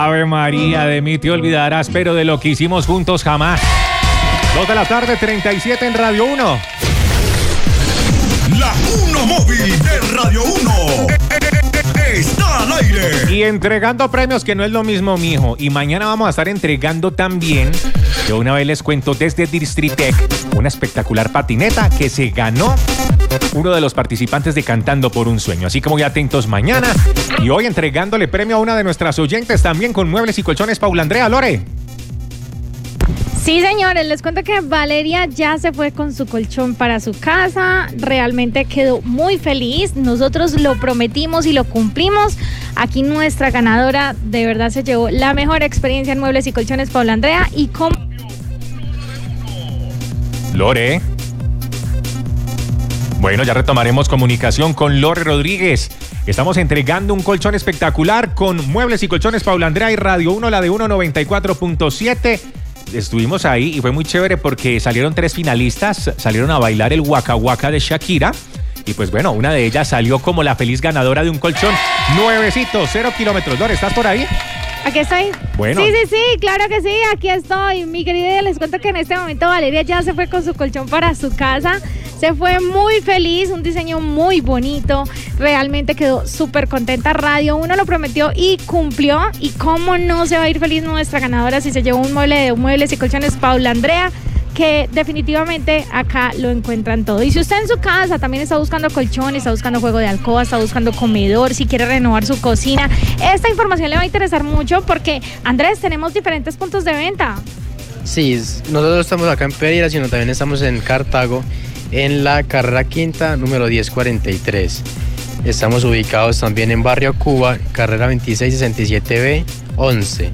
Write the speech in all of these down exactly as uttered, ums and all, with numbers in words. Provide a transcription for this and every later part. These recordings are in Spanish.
Ave María, de mí te olvidarás, pero de lo que hicimos juntos jamás. Dos de la tarde, treinta y siete en Radio uno. La Uno Móvil de Radio uno está al aire. Y entregando premios, que no es lo mismo, mijo. Y mañana vamos a estar entregando también, de una vez les cuento, desde Distritec, una espectacular patineta que se ganó uno de los participantes de Cantando por un Sueño. Así que muy atentos mañana. Y hoy entregándole premio a una de nuestras oyentes también con muebles y colchones, Paula Andrea. Lore. Sí, señores, les cuento que Valeria ya se fue con su colchón para su casa. Realmente quedó muy feliz. Nosotros lo prometimos y lo cumplimos. Aquí nuestra ganadora de verdad se llevó la mejor experiencia en muebles y colchones, Paula Andrea. Y como... Lore. Bueno, ya retomaremos comunicación con Lore Rodríguez. Estamos entregando un colchón espectacular con muebles y colchones, Paula Andrea y Radio uno, la de uno noventa y cuatro punto siete. Estuvimos ahí y fue muy chévere porque salieron tres finalistas, salieron a bailar el Waka Waka de Shakira. Y pues bueno, una de ellas salió como la feliz ganadora de un colchón nuevecito, cero kilómetros. Lore, ¿estás por ahí? Aquí estoy. Bueno. Sí, sí, sí, claro que sí, aquí estoy. Mi querida, les cuento que en este momento Valeria ya se fue con su colchón para su casa. Se fue muy feliz, un diseño muy bonito. Realmente quedó súper contenta. Radio uno lo prometió y cumplió. Y cómo no se va a ir feliz nuestra ganadora si se llevó un mueble de muebles y colchones, Paula Andrea, que definitivamente acá lo encuentran todo. Y si usted en su casa también está buscando colchones, está buscando juego de alcoba, está buscando comedor, si quiere renovar su cocina, esta información le va a interesar mucho porque, Andrés, tenemos diferentes puntos de venta. Sí, nosotros estamos acá en Pereira, sino también estamos en Cartago, en la carrera quinta, número diez cuarenta y tres. Estamos ubicados también en Barrio Cuba, carrera veintiséis sesenta y siete B once.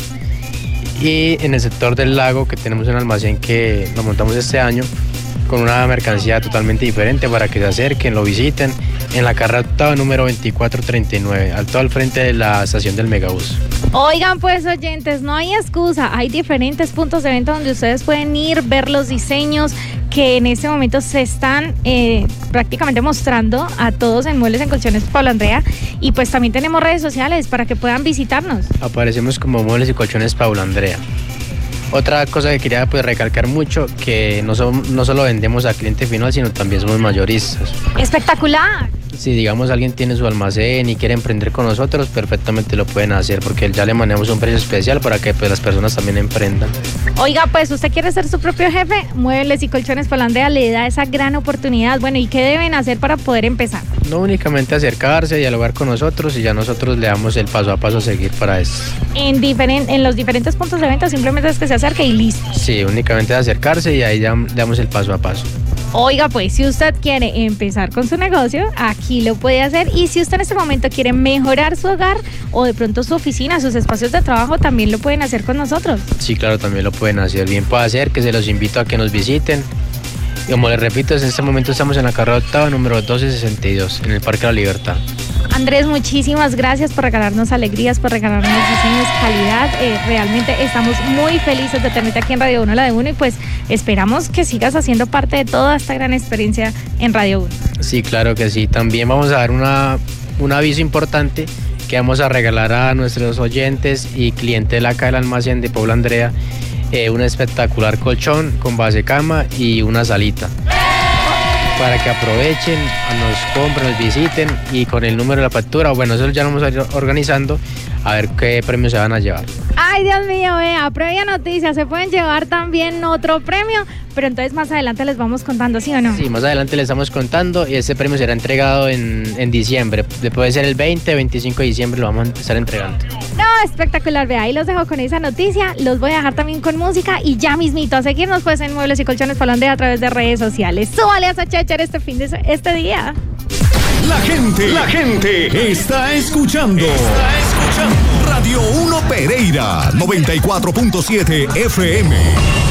Y en el sector del lago, que tenemos un almacén que lo montamos este año con una mercancía totalmente diferente para que se acerquen, lo visiten, en la carrera octava número veinticuatro treinta y nueve, al todo al frente de la estación del Megabús. Oigan pues, oyentes, no hay excusa, hay diferentes puntos de venta donde ustedes pueden ir, ver los diseños que en este momento se están eh, prácticamente mostrando a todos en Muebles en Colchones Paula Andrea, y pues también tenemos redes sociales para que puedan visitarnos. Aparecemos como Muebles y Colchones Paula Andrea. Otra cosa que quería pues recalcar mucho, que no, son, no solo vendemos a cliente final, sino también somos mayoristas. ¡Espectacular! Si digamos alguien tiene su almacén y quiere emprender con nosotros, perfectamente lo pueden hacer porque ya le manejamos un precio especial para que pues, las personas también emprendan. Oiga, pues usted quiere ser su propio jefe, Muebles y Colchones Paula Andrea le da esa gran oportunidad. Bueno, ¿y qué deben hacer para poder empezar? No únicamente acercarse, dialogar con nosotros y ya nosotros le damos el paso a paso a seguir para eso. En, diferen, en los diferentes puntos de venta simplemente es que se acerque y listo. Sí, únicamente acercarse y ahí ya le damos el paso a paso. Oiga, pues si usted quiere empezar con su negocio, aquí lo puede hacer. Y si usted en este momento quiere mejorar su hogar o de pronto su oficina, sus espacios de trabajo, también lo pueden hacer con nosotros. Sí, claro, también lo pueden hacer. Bien puede hacer, que se los invito a que nos visiten. Y como les repito, en este momento estamos en la carrera octava, número doce sesenta y dos, en el Parque de la Libertad. Andrés, muchísimas gracias por regalarnos alegrías, por regalarnos diseños, calidad. Eh, realmente estamos muy felices de tenerte aquí en Radio uno, la de uno, y pues esperamos que sigas haciendo parte de toda esta gran experiencia en Radio uno. Sí, claro que sí. También vamos a dar una, un aviso importante que vamos a regalar a nuestros oyentes y clientela acá del almacén de Paula Andrea, eh, un espectacular colchón con base cama y una salita, para que aprovechen, nos compren, nos visiten y con el número de la factura, bueno, eso ya lo vamos a ir organizando a ver qué premios se van a llevar. Ay, Dios mío, vea, previa noticia, se pueden llevar también otro premio, pero entonces más adelante les vamos contando, ¿sí o no? Sí, más adelante les estamos contando y ese premio será entregado en, en diciembre, puede ser el veinte, veinticinco de diciembre lo vamos a estar entregando. No, espectacular, vea, ahí los dejo con esa noticia, los voy a dejar también con música y ya mismito a seguirnos pues en Muebles y Colchones Paula Andrea a través de redes sociales. Súbale a esa cháchara este fin de este día. La gente, la gente está escuchando. Está escuchando. Radio uno Pereira, noventa y cuatro punto siete F M.